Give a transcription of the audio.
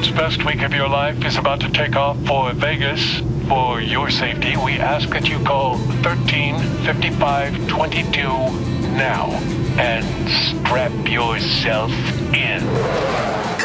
God's best week of your life is about to take off for Vegas. For your safety, we ask that you call 135522 now and strap yourself in.